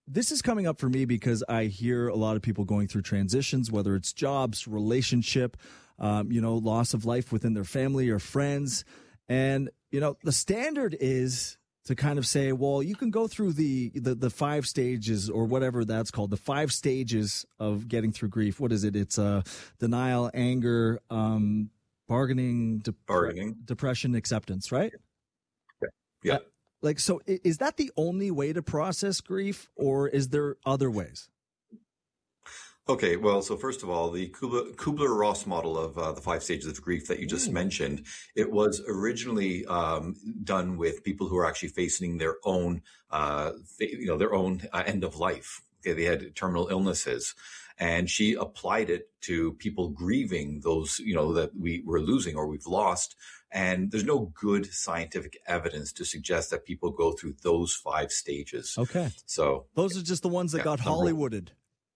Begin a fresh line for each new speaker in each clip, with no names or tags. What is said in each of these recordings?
this is coming up for me because I hear a lot of people going through transitions, whether it's jobs, relationship, loss of life within their family or friends. And, the standard is to kind of say, well, you can go through the 5 stages or whatever that's called, the 5 stages of getting through grief. What is it? It's denial, anger, bargaining, depression, acceptance, right?
Yeah.
So is that the only way to process grief, or is there other ways?
Okay, well, so first of all, the Kubler-Ross model of the 5 stages of grief that you just mentioned, it was originally done with people who are actually facing their own, end of life. Okay, they had terminal illnesses, and she applied it to people grieving those, that we were losing or we've lost. And there's no good scientific evidence to suggest that people go through those 5 stages.
Okay,
so
those are just the ones that got Hollywooded.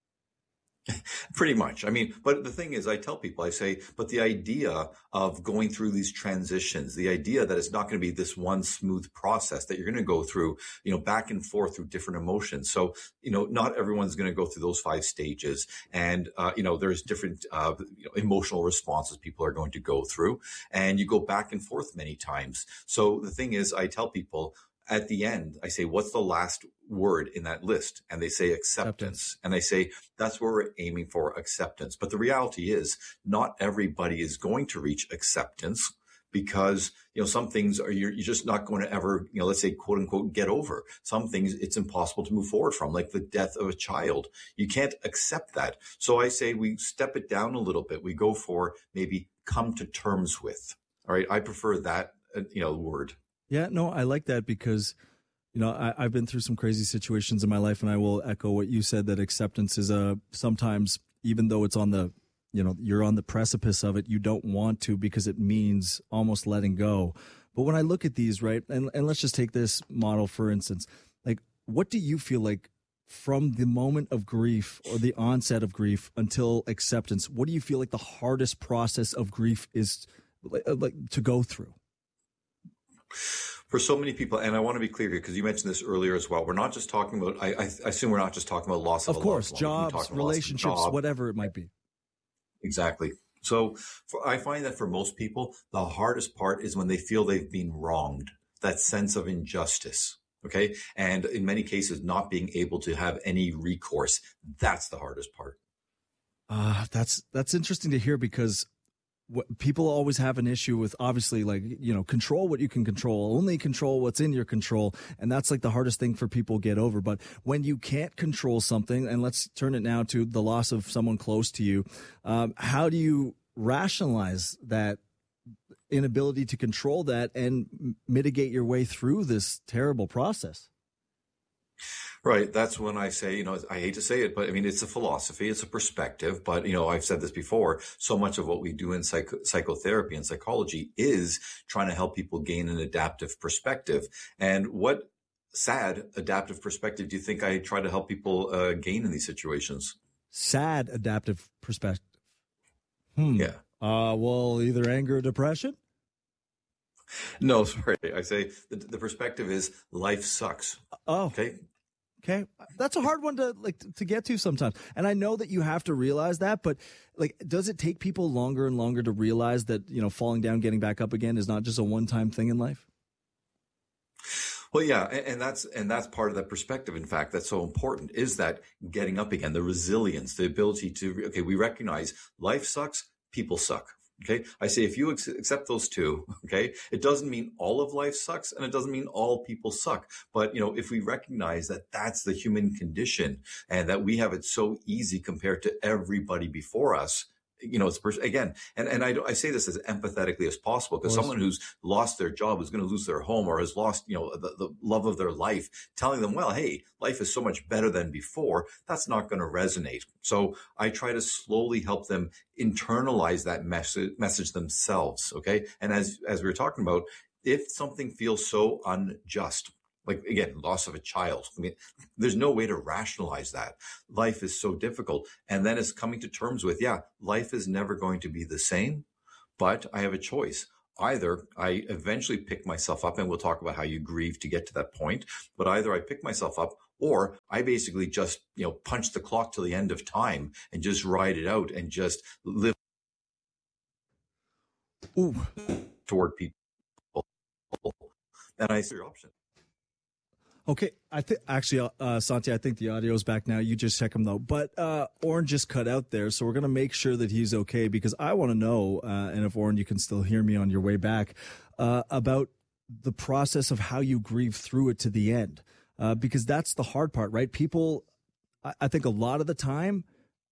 Pretty much. I mean, but the thing is, I tell people, I say, but the idea of going through these transitions, the idea that it's not going to be this one smooth process, that you're going to go through, back and forth through different emotions. So, not everyone's going to go through those 5 stages. And, there's different, emotional responses people are going to go through. And you go back and forth many times. So the thing is, I tell people, at the end, I say, what's the last word in that list? And they say acceptance. And I say, that's where we're aiming for, acceptance. But the reality is not everybody is going to reach acceptance, because, some things you're just not going to ever, let's say, quote unquote, get over. Some things it's impossible to move forward from, like the death of a child. You can't accept that. So I say we step it down a little bit. We go for maybe come to terms with. All right. I prefer that, word.
Yeah, no, I like that because, I've been through some crazy situations in my life, and I will echo what you said, that acceptance is sometimes, even though it's on the, you're on the precipice of it, you don't want to, because it means almost letting go. But when I look at these, right, and let's just take this model, for instance, like, what do you feel like from the moment of grief or the onset of grief until acceptance? What do you feel like the hardest process of grief is like to go through?
For so many people, and I want to be clear here, because you mentioned this earlier as well, we're not just talking about, I assume we're not just talking about loss of a
course,
loved one.
Jobs, relationships, whatever it might be.
Exactly. So I find that for most people, the hardest part is when they feel they've been wronged, that sense of injustice. Okay. And in many cases, not being able to have any recourse. That's the hardest part.
That's interesting to hear, because people always have an issue with, obviously, like, control what you can control, only control what's in your control. And that's like the hardest thing for people to get over. But when you can't control something, and let's turn it now to the loss of someone close to you, how do you rationalize that inability to control that and mitigate your way through this terrible process?
Right. That's when I say, I hate to say it, but I mean, it's a philosophy, it's a perspective. But, I've said this before, so much of what we do in psychotherapy and psychology is trying to help people gain an adaptive perspective. And what sad adaptive perspective do you think I try to help people gain in these situations?
Sad adaptive perspective.
Yeah.
Well, either anger or depression?
No, sorry. I say the perspective is life sucks.
Oh, okay. That's a hard one to get to sometimes. And I know that you have to realize that, but does it take people longer and longer to realize that, falling down, getting back up again is not just a one-time thing in life?
Well, yeah. And that's part of that perspective. In fact, that's so important, is that getting up again, the resilience, the ability to, we recognize life sucks, people suck. Okay. I say, if you accept those two, okay, it doesn't mean all of life sucks, and it doesn't mean all people suck. But, if we recognize that that's the human condition, and that we have it so easy compared to everybody before us, it's again, and I say this as empathetically as possible, because someone who's lost their job, who's going to lose their home, or has lost, the love of their life, telling them, well, hey, life is so much better than before, that's not going to resonate. So I try to slowly help them internalize that message themselves. Okay. And as we were talking about, if something feels so unjust, like, again, loss of a child. I mean, there's no way to rationalize that. Life is so difficult. And then it's coming to terms with, life is never going to be the same, but I have a choice. either I eventually pick myself up, and we'll talk about how you grieve to get to that point, but either I pick myself up or I basically just, punch the clock till the end of time and just ride it out and just live
Ooh.
toward people. And I see your option.
Okay, I think actually, Santi, I think the audio is back now. You just check him though. But Oren just cut out there, so we're gonna make sure that he's okay because I want to know, and if Oren, you can still hear me on your way back, about the process of how you grieve through it to the end, because that's the hard part, right? People, I think a lot of the time,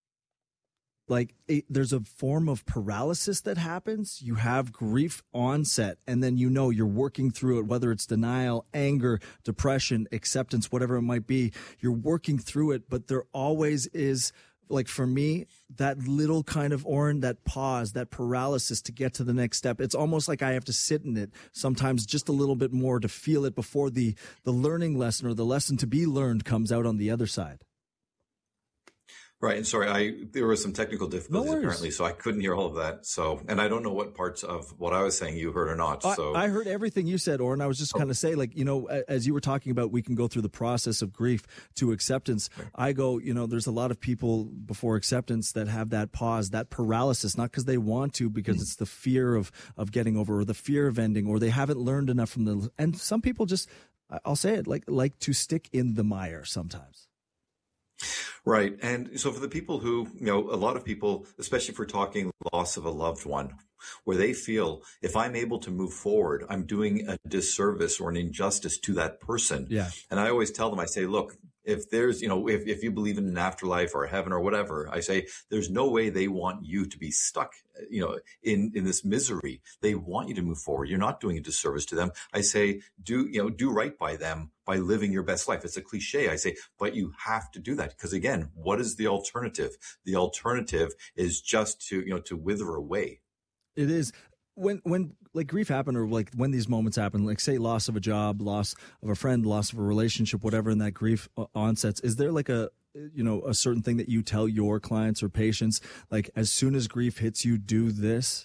there's a form of paralysis that happens. You have grief onset, and then you're working through it, whether it's denial, anger, depression, acceptance, whatever it might be. You're working through it, but there always is, like for me, that little kind of that pause, that paralysis to get to the next step. It's almost like I have to sit in it sometimes just a little bit more to feel it before the learning lesson or the lesson to be learned comes out on the other side.
Right. And sorry, there were some technical difficulties apparently, so I couldn't hear all of that. So, and I don't know what parts of what I was saying you heard or not. So
I heard everything you said, Oren. I was just kind of say, as you were talking about, we can go through the process of grief to acceptance. Right. I go, there's a lot of people before acceptance that have that pause, that paralysis, not because they want to, because it's the fear of getting over or the fear of ending, or they haven't learned enough from and some people just, I'll say it, like to stick in the mire sometimes.
Right. And so for the people who, a lot of people, especially if we're talking loss of a loved one, where they feel if I'm able to move forward, I'm doing a disservice or an injustice to that person.
Yeah.
And I always tell them, I say, look, if there's, if you believe in an afterlife or heaven or whatever, I say, there's no way they want you to be stuck, in this misery. They want you to move forward. You're not doing a disservice to them. I say, do right by them by living your best life. It's a cliche. I say, but you have to do that because again, what is the alternative? The alternative is just to wither away.
It is. When like grief happen, or like when these moments happen, like say loss of a job, loss of a friend, loss of a relationship, whatever, in that grief onsets, is there like a certain thing that you tell your clients or patients, like as soon as grief hits you, do this?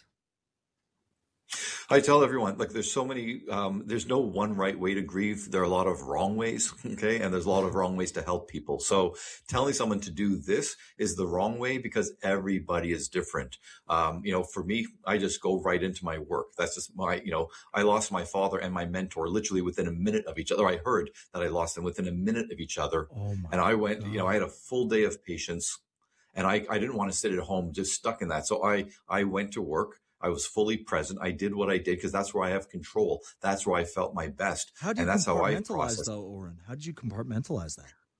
I tell everyone, like, there's so many, there's no one right way to grieve. There are a lot of wrong ways. Okay. And there's a lot of wrong ways to help people. So telling someone to do this is the wrong way because everybody is different. For me, I just go right into my work. That's just I lost my father and my mentor literally within a minute of each other. I heard that I lost them within a minute of each other.
Oh my
and I went,
God.
I had a full day of patience and I didn't want to sit at home just stuck in that. So I went to work. I was fully present. I did what I did because that's where I have control. That's where I felt my best.
How did you compartmentalize though, Oren? How did you compartmentalize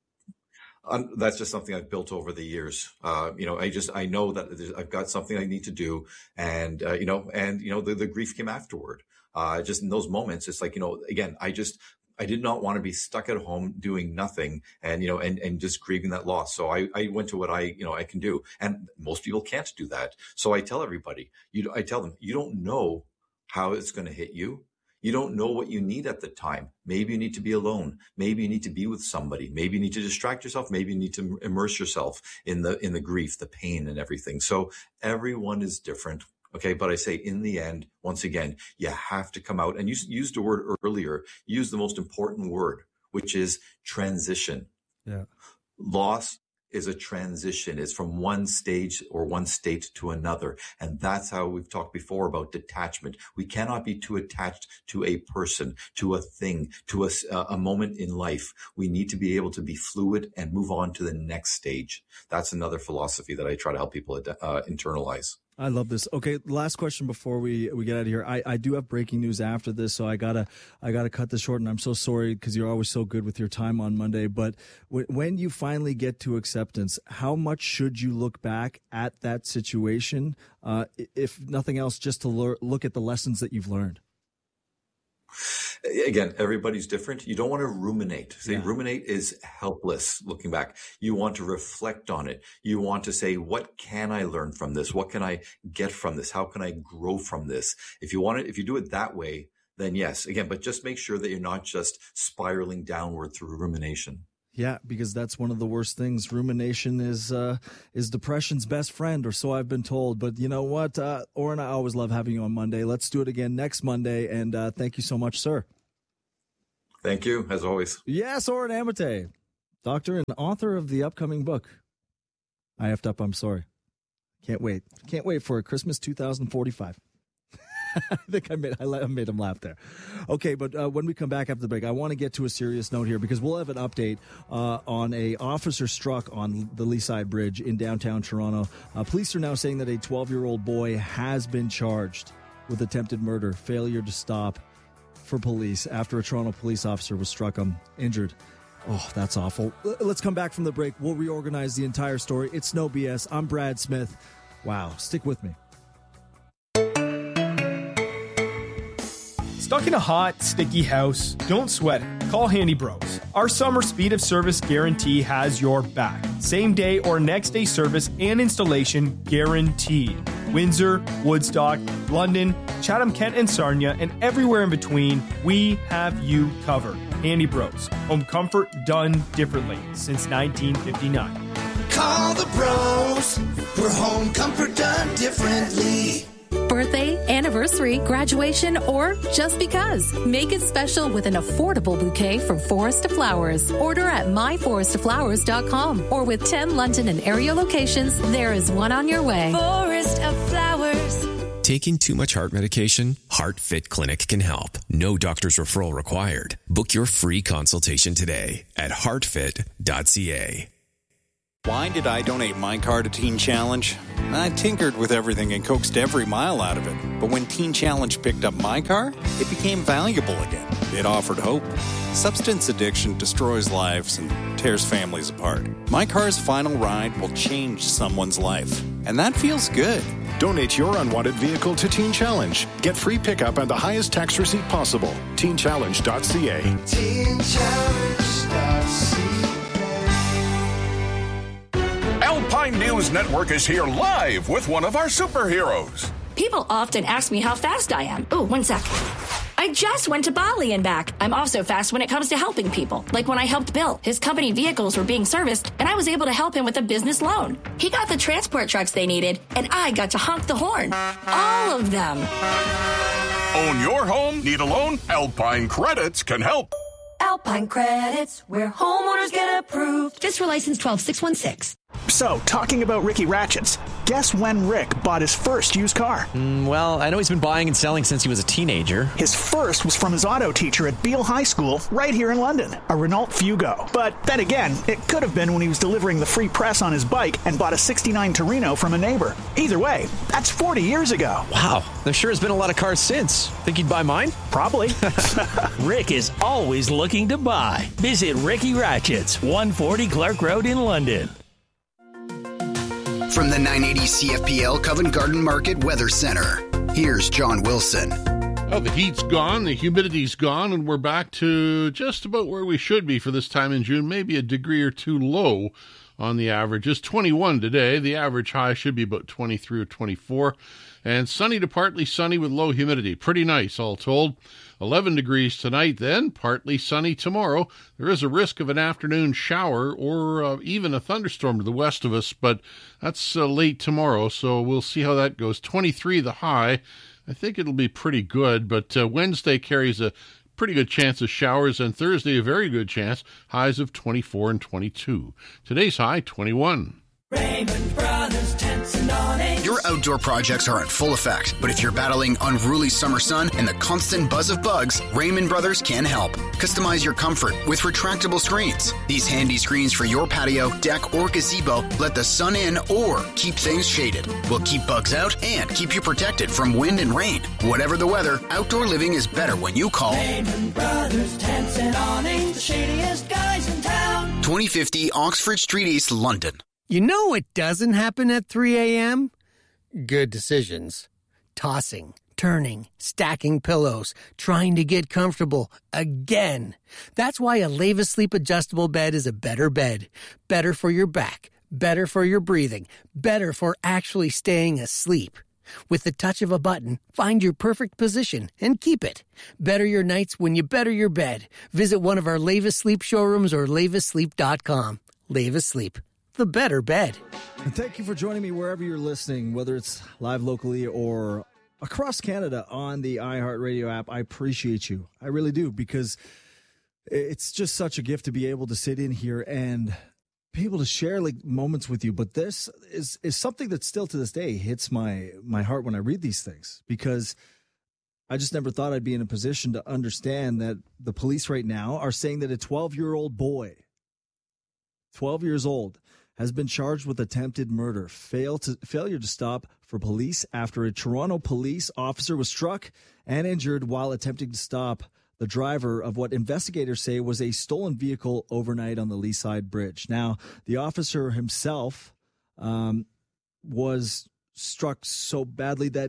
that?
That's just something I've built over the years. I know that I've got something I need to do, and the grief came afterward. Just in those moments, it's like, again, I did not want to be stuck at home doing nothing and just grieving that loss. So I went to what I can do. And most people can't do that. So I tell everybody, I tell them, you don't know how it's going to hit you. You don't know what you need at the time. Maybe you need to be alone. Maybe you need to be with somebody. Maybe you need to distract yourself. Maybe you need to immerse yourself in the grief, the pain and everything. So everyone is different. Okay. But I say in the end, once again, you have to come out, and you used a word earlier, use the most important word, which is transition.
Yeah.
Loss is a transition. It's from one stage or one state to another. And that's how we've talked before about detachment. We cannot be too attached to a person, to a thing, to a moment in life. We need to be able to be fluid and move on to the next stage. That's another philosophy that I try to help people internalize.
I love this. Okay, last question before we get out of here. I do have breaking news after this, so I gotta cut this short, and I'm so sorry because you're always so good with your time on Monday. But when you finally get to acceptance, how much should you look back at that situation, if nothing else, just to look at the lessons that you've learned?
Again, everybody's different. You don't want to ruminate. Ruminate is helpless looking back. You want to reflect on it. You want to say, what can I learn from this? What can I get from this? How can I grow from this? If you do it that way, then yes, again, but just make sure that you're not just spiraling downward through rumination.
Yeah, because that's one of the worst things. Rumination is depression's best friend, or so I've been told. But you know what, Oren, I always love having you on Monday. Let's do it again next Monday, and thank you so much, sir.
Thank you, as always.
Yes, Oren Amate, doctor and author of the upcoming book. I effed up, I'm sorry. Can't wait. Can't wait for Christmas 2045. I think I made him laugh there. Okay, but when we come back after the break, I want to get to a serious note here because we'll have an update on a officer struck on the Leaside Bridge in downtown Toronto. Police are now saying that a 12-year-old boy has been charged with attempted murder, failure to stop for police after a Toronto police officer was struck injured. Oh, that's awful. Let's come back from the break. We'll reorganize the entire story. It's No BS. I'm Brad Smith. Wow, stick with me.
Stuck in a hot, sticky house? Don't sweat it. Call Handy Bros. Our summer speed of service guarantee has your back. Same day or next day service and installation guaranteed. Windsor, Woodstock, London, Chatham-Kent and Sarnia, and everywhere in between, we have you covered. Handy Bros. Home comfort done differently since 1959.
Call the bros for home comfort done differently.
Birthday, anniversary, graduation, or just because. Make it special with an affordable bouquet from Forest of Flowers. Order at myforestoflowers.com or with 10 London and area locations, there is one on your way.
Forest of Flowers.
Taking too much heart medication? HeartFit Clinic can help. No doctor's referral required. Book your free consultation today at heartfit.ca.
Why did I donate my car to Teen Challenge? I tinkered with everything and coaxed every mile out of it. But when Teen Challenge picked up my car, it became valuable again. It offered hope. Substance addiction destroys lives and tears families apart. My car's final ride will change someone's life. And that feels good.
Donate your unwanted vehicle to Teen Challenge. Get free pickup and the highest tax receipt possible. TeenChallenge.ca.
TeenChallenge.ca.
Alpine News Network is here live with one of our superheroes.
People often ask me how fast I am. Oh, 1 sec. I just went to Bali and back. I'm also fast when it comes to helping people. Like when I helped Bill. His company vehicles were being serviced, and I was able to help him with a business loan. He got the transport trucks they needed, and I got to honk the horn. All of them.
Own your home? Need a loan? Alpine Credits can help.
Alpine Credits, where homeowners get approved. Fiscal license 12616.
So, talking about Ricky Ratchets, guess when Rick bought his first used car?
Well, I know he's been buying and selling since he was a teenager.
His first was from his auto teacher at Beale High School, right here in London, a Renault Fugo. But then again, it could have been when he was delivering the free press on his bike and bought a '69 Torino from a neighbor. Either way, that's 40 years ago.
Wow, there sure has been a lot of cars since. Think he'd buy mine?
Probably.
Rick is always looking to buy. Visit Ricky Ratchets, 140 Clark Road in London.
From the 980 CFPL Covent Garden Market Weather Center, here's John Wilson.
Well, the heat's gone, the humidity's gone, and we're back to just about where we should be for this time in June, maybe a degree or two low on the average. It's 21 today. The average high should be about 23 or 24. And sunny to partly sunny with low humidity. Pretty nice, all told. 11 degrees tonight, then partly sunny tomorrow. There is a risk of an afternoon shower or even a thunderstorm to the west of us, but that's late tomorrow, so we'll see how that goes. 23 the high. I think it'll be pretty good, but Wednesday carries a pretty good chance of showers, and Thursday a very good chance, highs of 24 and 22. Today's high, 21.
Raymond Brothers Tents and Awnings.
Your outdoor projects are in full effect, but if you're battling unruly summer sun and the constant buzz of bugs, Raymond Brothers can help. Customize your comfort with retractable screens. These handy screens for your patio, deck, or gazebo let the sun in or keep things shaded. Will keep bugs out and keep you protected from wind and rain. Whatever the weather, outdoor living is better when you call
Raymond Brothers Tents and Awnings, the shadiest guys in town.
2050 Oxford Street East, London.
You know what doesn't happen at 3 a.m.? Good decisions. Tossing, turning, stacking pillows, trying to get comfortable again. That's why a Leva Sleep Adjustable Bed is a better bed. Better for your back, better for your breathing, better for actually staying asleep. With the touch of a button, find your perfect position and keep it. Better your nights when you better your bed. Visit one of our Lavis Sleep showrooms or lavisSleep.com. Lavis Sleep, the better bed.
And thank you for joining me wherever you're listening, whether it's live locally or across Canada on the iHeartRadio app. I appreciate you. I really do, because it's just such a gift to be able to sit in here and be able to share like moments with you. But this is something that still to this day hits my heart when I read these things, because I just never thought I'd be in a position to understand that the police right now are saying that a 12-year-old boy, 12 years old, has been charged with attempted murder, failure to stop for police after a Toronto police officer was struck and injured while attempting to stop the driver of what investigators say was a stolen vehicle overnight on the Leaside Bridge. Now, the officer himself was struck so badly that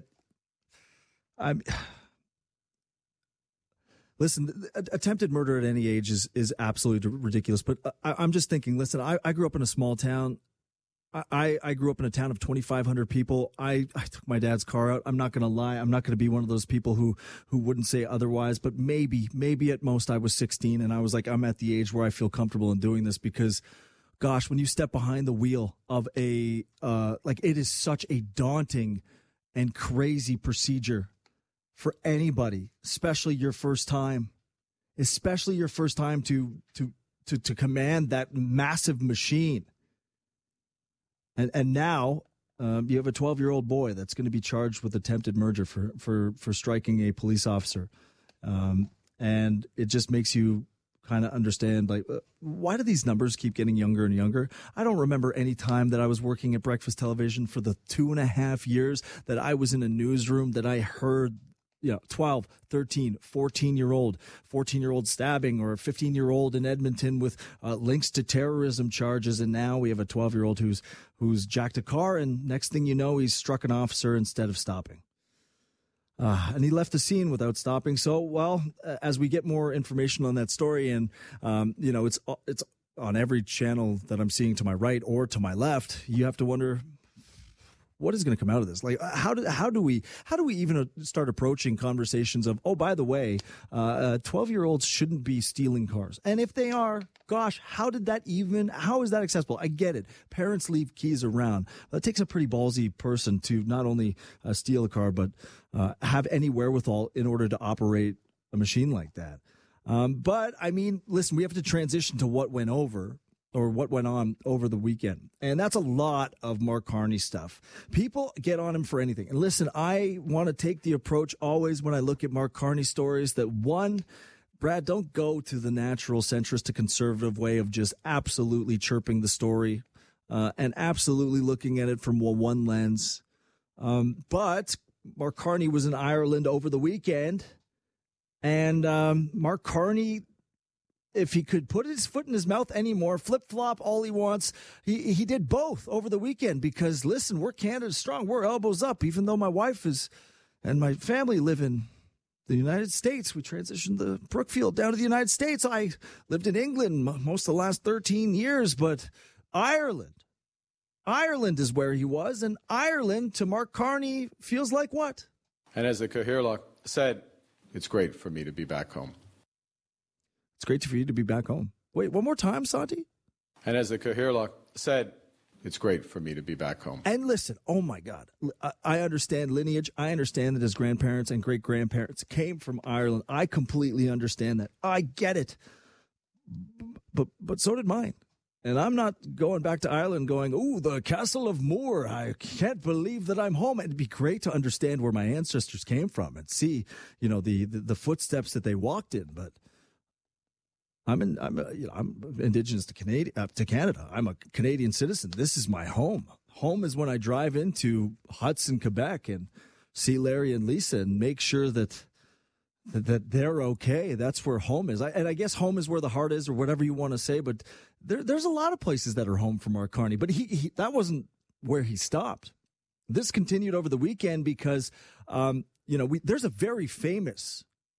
listen, attempted murder at any age is absolutely ridiculous. But I'm just thinking, listen, I grew up in a small town. I grew up in a town of 2,500 people. I took my dad's car out. I'm not going to lie. I'm not going to be one of those people who wouldn't say otherwise. But maybe at most I was 16 and I was like, I'm at the age where I feel comfortable in doing this, because, gosh, when you step behind the wheel of it is such a daunting and crazy procedure for anybody, especially your first time to command that massive machine. And now you have a 12-year-old boy that's going to be charged with attempted murder for striking a police officer. And it just makes you kind of understand, like, why do these numbers keep getting younger and younger? I don't remember any time that I was working at Breakfast Television for the 2.5 years that I was in a newsroom that I heard 12, 13, 14-year-old stabbing, or a 15-year-old in Edmonton with links to terrorism charges. And now we have a 12-year-old who's jacked a car, and next thing you know, he's struck an officer instead of stopping. And he left the scene without stopping. So, well, as we get more information on that story, and it's on every channel that I'm seeing to my right or to my left, you have to wonder, what is going to come out of this? Like, how do we even start approaching conversations of, oh, by the way, 12-year-olds shouldn't be stealing cars, and if they are, gosh, how is that accessible? I get it. Parents leave keys around. That takes a pretty ballsy person to not only steal a car, but have any wherewithal in order to operate a machine like that. But I mean, listen, we have to transition to what went on over the weekend. And that's a lot of Mark Carney stuff. People get on him for anything. And listen, I want to take the approach always when I look at Mark Carney stories that, one, Brad, don't go to the natural centrist to conservative way of just absolutely chirping the story and absolutely looking at it from one lens. But Mark Carney was in Ireland over the weekend. And Mark Carney, if he could put his foot in his mouth anymore, flip-flop all he wants, he did both over the weekend, because, listen, we're Canada strong. We're elbows up, even though my wife and my family live in the United States. We transitioned the Brookfield down to the United States. I lived in England most of the last 13 years, but Ireland is where he was, and Ireland to Mark Carney feels like what?
And as the Cathaoirleach said, it's great for me to be back home.
It's great for you to be back home. Wait, one more time, Santi?
And as the Cathaoirleach said, it's great for me to be back home.
And listen, oh my God, I understand lineage. I understand that his grandparents and great-grandparents came from Ireland. I completely understand that. I get it. But so did mine. And I'm not going back to Ireland going, ooh, the Castle of Moore. I can't believe that I'm home. It'd be great to understand where my ancestors came from and see, the footsteps that they walked in. But I'm indigenous to Canada. I'm a Canadian citizen. This is my home. Home is when I drive into Hudson, Quebec, and see Larry and Lisa and make sure that they're okay. That's where home is. And I guess home is where the heart is, or whatever you want to say. But there's a lot of places that are home for Mark Carney. But he that wasn't where he stopped. This continued over the weekend because, there's a very famous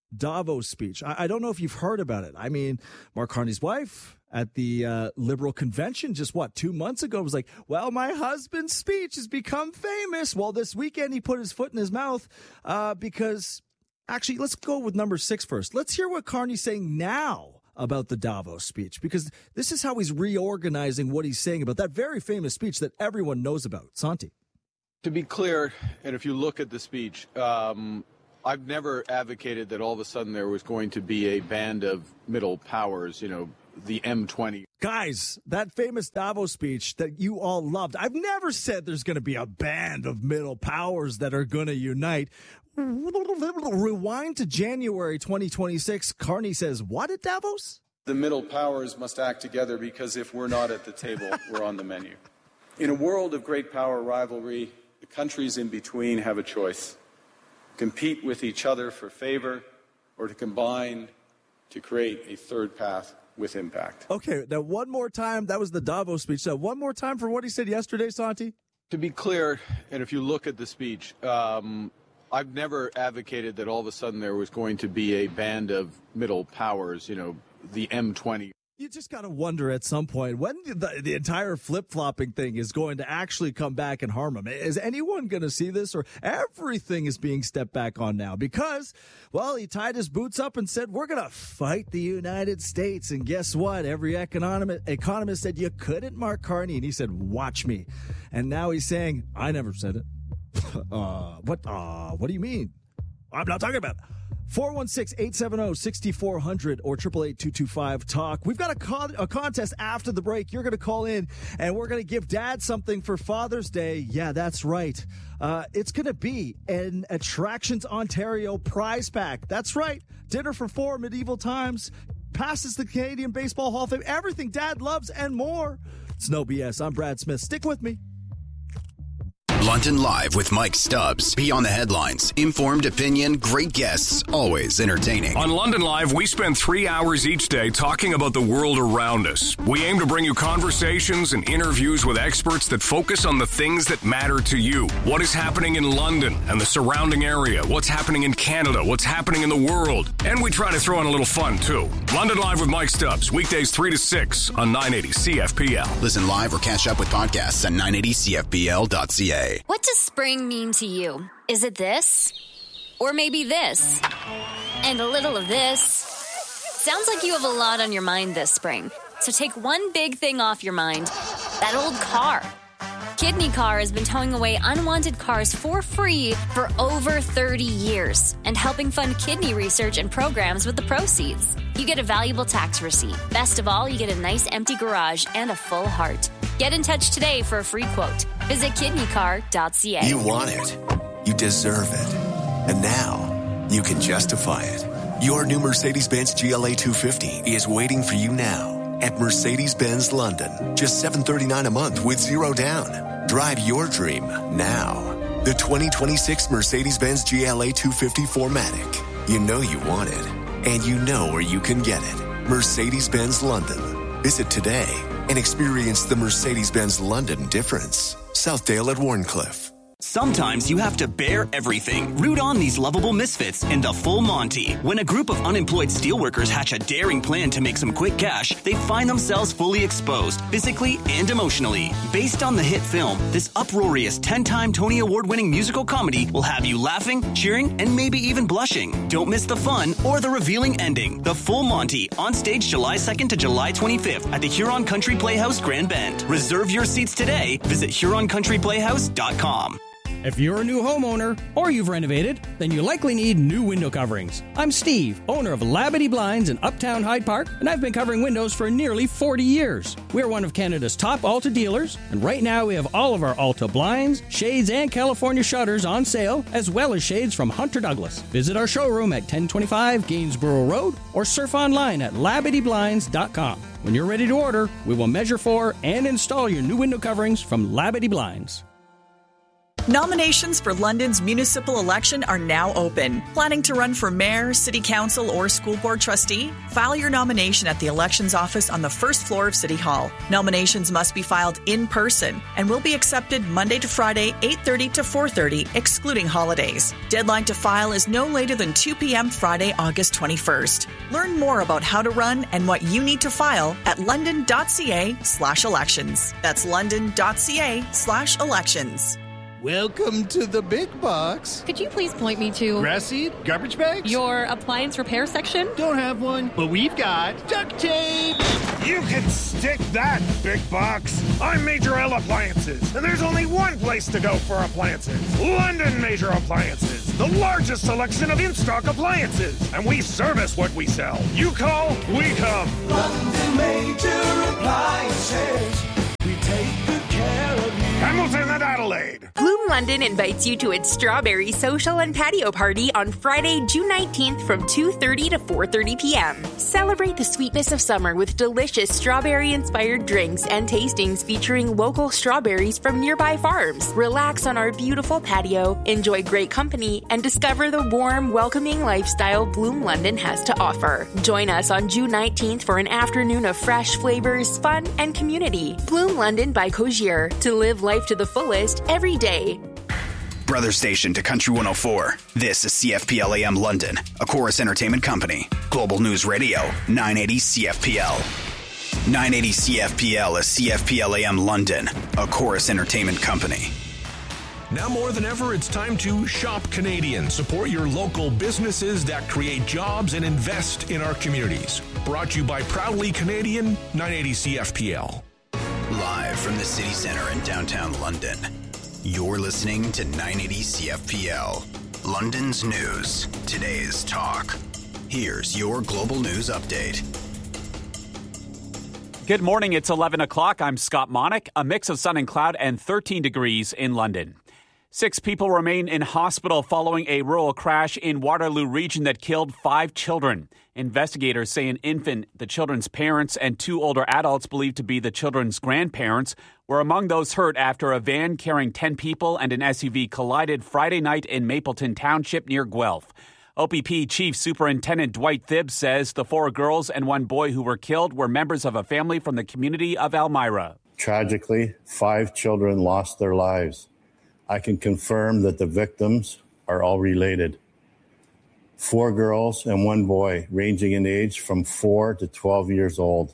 Davos speech. I don't know if you've heard about it. I mean, Mark Carney's wife at the Liberal convention just 2 months ago was like, well, my husband's speech has become famous. Well, this weekend he put his foot in his mouth because actually, let's go with number 6 first. Let's hear what Carney's saying now about the Davos speech, because this is how he's reorganizing what he's saying about that very famous speech that everyone knows about. Santi.
To be clear, and if you look at the speech, I've never advocated that all of a sudden there was going to be a band of middle powers, the M20.
Guys, that famous Davos speech that you all loved, I've never said there's going to be a band of middle powers that are going to unite. Rewind to January 2026. Carney says, what at Davos?
The middle powers must act together because if we're not at the table, we're on the menu. In a world of great power rivalry, the countries in between have a choice. Compete with each other for favor or to combine to create a third path with impact.
Okay, now one more time. That was the Davos speech. So one more time for what he said yesterday, Santi.
To be clear, and if you look at the speech, I've never advocated that all of a sudden there was going to be a band of middle powers, the M20.
You just got to wonder at some point when the entire flip-flopping thing is going to actually come back and harm him. Is anyone going to see this, or everything is being stepped back on now? Because, well, he tied his boots up and said, we're going to fight the United States. And guess what? Every economist said you couldn't, Mark Carney. And he said, watch me. And now he's saying, I never said it. What do you mean? I'm not talking about it. 416-870-6400 or 888-225-TALK. We've got a contest after the break. You're going to call in, and we're going to give Dad something for Father's Day. Yeah, that's right. It's going to be an Attractions Ontario prize pack. That's right. Dinner for 4, medieval times, passes the Canadian Baseball Hall of Fame, everything Dad loves and more. It's no BS. I'm Brad Smith. Stick with me.
London Live with Mike Stubbs. Beyond the headlines. Informed opinion, great guests, always entertaining.
On London Live, we spend 3 hours each day talking about the world around us. We aim to bring you conversations and interviews with experts that focus on the things that matter to you. What is happening in London and the surrounding area? What's happening in Canada? What's happening in the world? And we try to throw in a little fun, too. London Live with Mike Stubbs. Weekdays 3 to 6 on 980 CFPL.
Listen live or catch up with podcasts at 980CFPL.ca.
What does spring mean to you? Is it this? Or maybe this? And a little of this? Sounds like you have a lot on your mind this spring. So take one big thing off your mind. That old car. Kidney Car has been towing away unwanted cars for free for over 30 years and helping fund kidney research and programs with the proceeds. You get a valuable tax receipt. Best of all, you get a nice empty garage and a full heart. Get in touch today for a free quote. Visit kidneycar.ca.
You want it. You deserve it. And now, you can justify it. Your new Mercedes-Benz GLA 250 is waiting for you now at Mercedes-Benz London. Just $739 a month with zero down. Drive your dream now. The 2026 Mercedes-Benz GLA 250 4MATIC. You know you want it. And you know where you can get it. Mercedes-Benz London. Visit today and experience the Mercedes-Benz London difference. Southdale at Warncliffe.
Sometimes you have to bear everything. Root on these lovable misfits in the Full Monty. When a group of unemployed steelworkers hatch a daring plan to make some quick cash, they find themselves fully exposed, physically and emotionally. Based on the hit film, this uproarious 10-time Tony Award-winning musical comedy will have you laughing, cheering, and maybe even blushing. Don't miss the fun or the revealing ending. The Full Monty, on stage July 2nd to July 25th at the Huron Country Playhouse, Grand Bend. Reserve your seats today. Visit HuronCountryPlayhouse.com.
If you're a new homeowner or you've renovated, then you likely need new window coverings. I'm Steve, owner of Labadee Blinds in Uptown Hyde Park, and I've been covering windows for nearly 40 years. We're one of Canada's top Alta dealers, and right now we have all of our Alta blinds, shades, and California shutters on sale, as well as shades from Hunter Douglas. Visit our showroom at 1025 Gainsborough Road or surf online at LabadeeBlinds.com. When you're ready to order, we will measure for and install your new window coverings from Labadee Blinds.
Nominations for London's municipal election are now open. Planning to run for mayor, city council, or school board trustee? File your nomination at the elections office on the first floor of City Hall. Nominations must be filed in person and will be accepted Monday to Friday, 8:30 to 4:30, excluding holidays. Deadline to file is no later than 2 p.m. Friday, August 21st. Learn more about how to run and what you need to file at london.ca/elections. That's london.ca/elections.
Welcome to the big box.
Could you please point me to...
Grass seed? Garbage bags?
Your appliance repair section?
Don't have one, but we've got duct tape.
You can stick that, big box. I'm Major L Appliances, and there's only one place to go for appliances. London Major Appliances, the largest selection of in-stock appliances. And we service what we sell. You call, we come.
London Major Appliances. We take good care of you.
Hamilton and Adelaide.
Bloom London invites you to its Strawberry Social and Patio Party on Friday, June 19th from 2:30 to 4:30 p.m. Celebrate the sweetness of summer with delicious strawberry-inspired drinks and tastings featuring local strawberries from nearby farms. Relax on our beautiful patio, enjoy great company, and discover the warm, welcoming lifestyle Bloom London has to offer. Join us on June 19th for an afternoon of fresh flavors, fun, and community. Bloom London by Cogier, to live life to the fullest every day.
Brother station to Country 104. This is CFPL AM London, a Chorus Entertainment Company. Global News Radio, 980 CFPL. 980 CFPL is CFPL AM London, a Chorus Entertainment Company.
Now more than ever, it's time to shop Canadian. Support your local businesses that create jobs and invest in our communities. Brought to you by Proudly Canadian, 980 CFPL.
Live from the City Centre in downtown London, you're listening to 980 CFPL. London's news, today's talk. Here's your global news update.
Good morning, it's 11 o'clock. I'm Scott Monick. A mix of sun and cloud and 13 degrees in London. 6 people remain in hospital following a rural crash in Waterloo region that killed 5 children. Investigators say an infant, the children's parents, and 2 older adults believed to be the children's grandparents were among those hurt after a van carrying 10 people and an SUV collided Friday night in Mapleton Township near Guelph. OPP Chief Superintendent Dwight Thibbs says the 4 girls and 1 boy who were killed were members of a family from the community of Elmira.
Tragically, 5 children lost their lives. I can confirm that the victims are all related. 4 girls and 1 boy, ranging in age from 4 to 12 years old.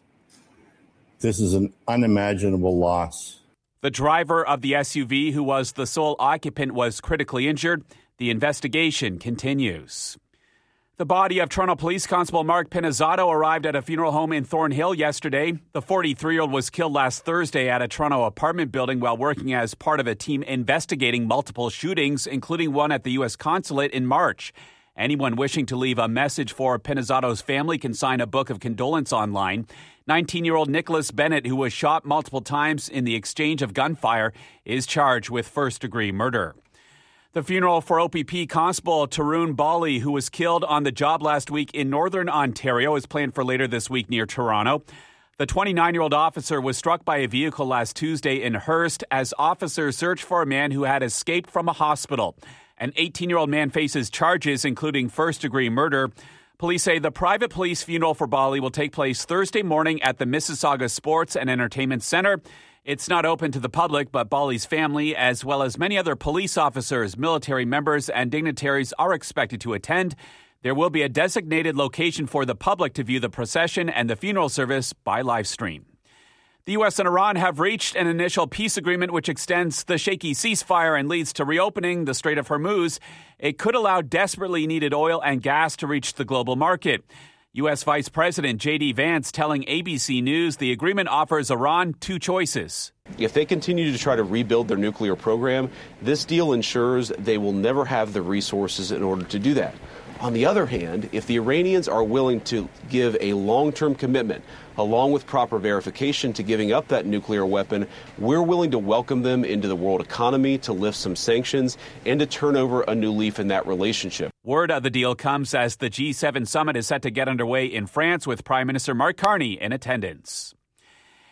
This is an unimaginable loss.
The driver of the SUV, who was the sole occupant, was critically injured. The investigation continues. The body of Toronto Police Constable Mark Pinizzato arrived at a funeral home in Thornhill yesterday. The 43-year-old was killed last Thursday at a Toronto apartment building while working as part of a team investigating multiple shootings, including one at the U.S. consulate in March. Anyone wishing to leave a message for Pinizzato's family can sign a book of condolence online. 19-year-old Nicholas Bennett, who was shot multiple times in the exchange of gunfire, is charged with first-degree murder. The funeral for OPP Constable Tarun Bali, who was killed on the job last week in Northern Ontario, is planned for later this week near Toronto. The 29-year-old officer was struck by a vehicle last Tuesday in Hearst as officers searched for a man who had escaped from a hospital. An 18-year-old man faces charges, including first-degree murder. Police say the private police funeral for Bali will take place Thursday morning at the Mississauga Sports and Entertainment Centre. It's not open to the public, but Bali's family, as well as many other police officers, military members, and dignitaries are expected to attend. There will be a designated location for the public to view the procession and the funeral service by live stream. The U.S. and Iran have reached an initial peace agreement which extends the shaky ceasefire and leads to reopening the Strait of Hormuz. It could allow desperately needed oil and gas to reach the global market. U.S. Vice President J.D. Vance telling ABC News the agreement offers Iran 2 choices.
If they continue to try to rebuild their nuclear program, this deal ensures they will never have the resources in order to do that. On the other hand, if the Iranians are willing to give a long-term commitment, along with proper verification to giving up that nuclear weapon, we're willing to welcome them into the world economy, to lift some sanctions, and to turn over a new leaf in that relationship.
Word of the deal comes as the G7 summit is set to get underway in France with Prime Minister Mark Carney in attendance.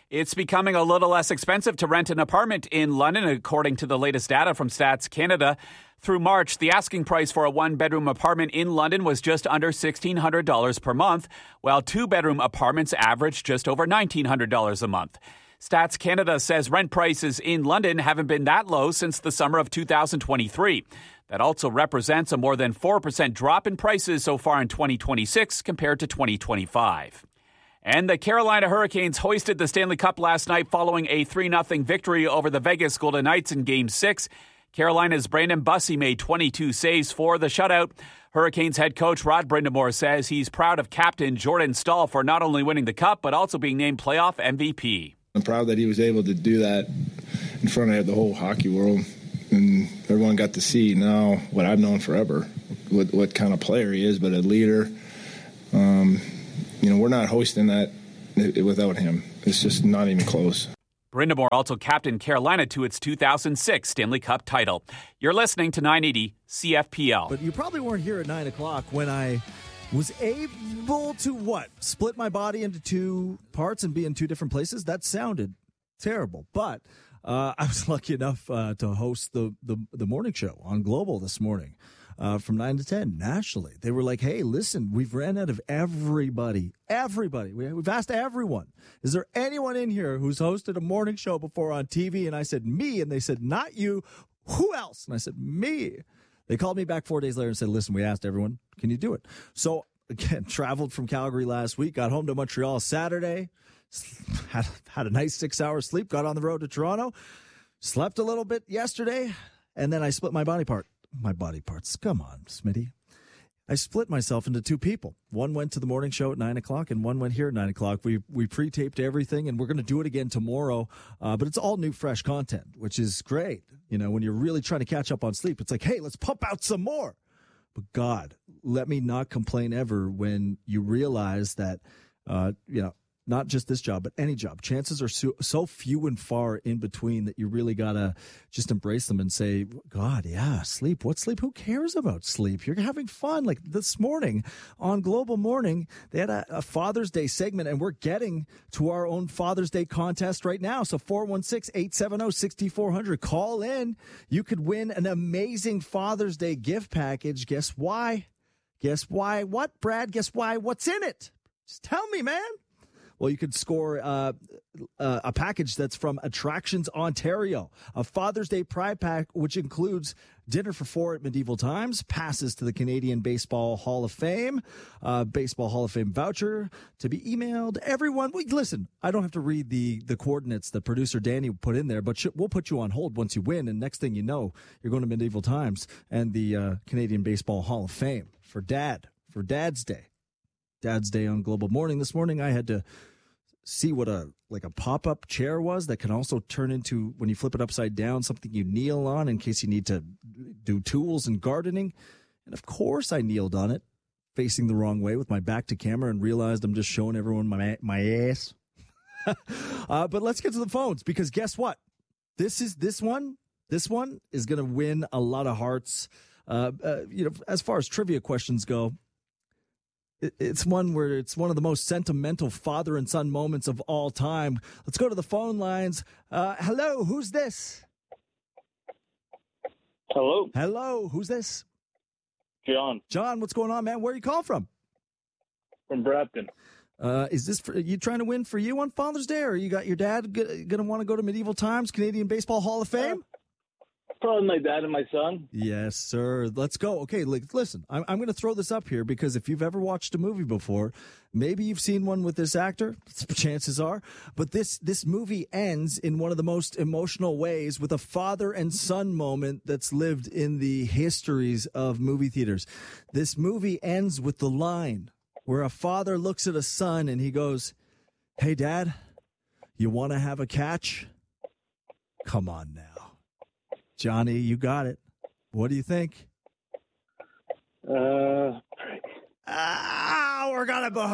It's becoming a little less expensive to rent an apartment in London, according to the latest data from Stats Canada. Through March, the asking price for a one-bedroom apartment in London was just under $1,600 per month, while two-bedroom apartments averaged just over $1,900 a month. Stats Canada says rent prices in London haven't been that low since the summer of 2023. That also represents a more than 4% drop in prices so far in 2026 compared to 2025. And the Carolina Hurricanes hoisted the Stanley Cup last night following a 3-0 victory over the Vegas Golden Knights in Game 6. Carolina's Brandon Bussi made 22 saves for the shutout. Hurricanes head coach Rod Brind'Amour says he's proud of captain Jordan Staal for not only winning the Cup, but also being named playoff MVP.
I'm proud that he was able to do that in front of the whole hockey world. And everyone got to see now what I've known forever, what kind of player he is, but a leader. We're not hosting that without him. It's just not even close.
Brind'Amour also captained Carolina to its 2006 Stanley Cup title. You're listening to 980 CFPL.
But you probably weren't here at 9 o'clock when I was able to, split my body into two parts and be in two different places? That sounded terrible. But I was lucky enough to host the morning show on Global this morning. From 9 to 10 nationally. They were like, hey, listen, we've ran out of everybody. We've asked everyone. Is there anyone in here who's hosted a morning show before on TV? And I said, me. And they said, not you. Who else? And I said, me. They called me back 4 days later and said, listen, we asked everyone. Can you do it? So, again, traveled from Calgary last week, got home to Montreal Saturday, had a nice 6-hour sleep, got on the road to Toronto, slept a little bit yesterday, and then I split my body parts. Come on, Smitty. I split myself into two people. One went to the morning show at 9 o'clock and one went here at 9 o'clock. We pre-taped everything and we're going to do it again tomorrow. But it's all new, fresh content, which is great. When you're really trying to catch up on sleep, it's like, hey, let's pump out some more. But God, let me not complain ever when you realize that, not just this job, but any job. Chances are so few and far in between that you really got to just embrace them and say, God, yeah, sleep. What sleep? Who cares about sleep? You're having fun. Like this morning on Global Morning, they had a Father's Day segment, and we're getting to our own Father's Day contest right now. So 416-870-6400. Call in. You could win an amazing Father's Day gift package. Guess why? Guess why? What, Brad? Guess why? What's in it? Just tell me, man. Well, you could score a package that's from Attractions Ontario, a Father's Day Pride Pack, which includes dinner for four at Medieval Times, passes to the Canadian Baseball Hall of Fame, Baseball Hall of Fame voucher to be emailed. Everyone, listen, I don't have to read the coordinates that producer Danny put in there, but we'll put you on hold once you win, and next thing you know, you're going to Medieval Times and the Canadian Baseball Hall of Fame for Dad's Day. Dad's Day on Global Morning. This morning I had to see what a pop-up chair was that can also turn into, when you flip it upside down, something you kneel on in case you need to do tools and gardening. And of course I kneeled on it, facing the wrong way with my back to camera, and realized I'm just showing everyone my ass. But let's get to the phones, because guess what? This one is going to win a lot of hearts. As far as trivia questions go, it's one where it's one of the most sentimental father and son moments of all time. Let's go to the phone lines. Hello, who's this?
Hello,
who's this?
John.
John, what's going on, man? Where are you calling from?
From Brampton.
Is this you trying to win for you on Father's Day, or you got your dad going to want to go to Medieval Times, Canadian Baseball Hall of Fame?
Probably my dad and my son.
Yes, sir. Let's go. Okay, listen, I'm going to throw this up here because if you've ever watched a movie before, maybe you've seen one with this actor, chances are, but this movie ends in one of the most emotional ways with a father and son moment that's lived in the histories of movie theaters. This movie ends with the line where a father looks at a son and he goes, "Hey, Dad, you want to have a catch? Come on now." Johnny, you got it. What do you think? We're gonna go.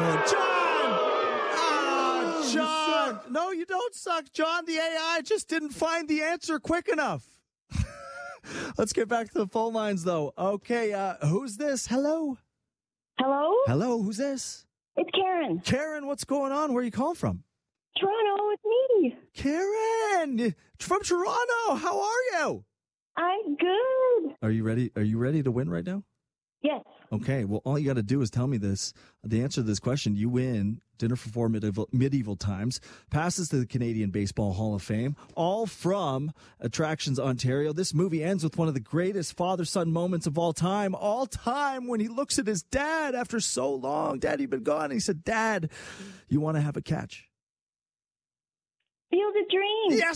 John! John! No, you don't suck, John. The AI just didn't find the answer quick enough. Let's get back to the phone lines, though. Okay, who's this? Hello?
Hello?
Hello, who's this?
It's Karen.
Karen, what's going on? Where are you calling from?
Toronto, it's me.
Karen from Toronto. How are you?
I'm good.
Are you ready? Are you ready to win right now?
Yes.
Okay. Well, all you got to do is tell me the answer to this question. You win Dinner for Four medieval times, passes to the Canadian Baseball Hall of Fame, all from Attractions Ontario. This movie ends with one of the greatest father-son moments of all time, when he looks at his dad after so long. Dad, you've been gone. And he said, Dad, you want to have a catch?
Field of Dreams.
Yes.